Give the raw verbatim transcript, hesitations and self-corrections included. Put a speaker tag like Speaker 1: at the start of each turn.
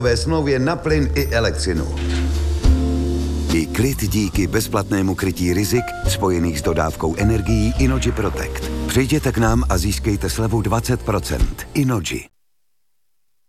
Speaker 1: ve smlouvě na plyn i elektřinu.
Speaker 2: I klid díky bezplatnému krytí rizik spojených s dodávkou energií Innogy Protect. Přijděte k nám a získejte slevu dvacet procent. Innogy.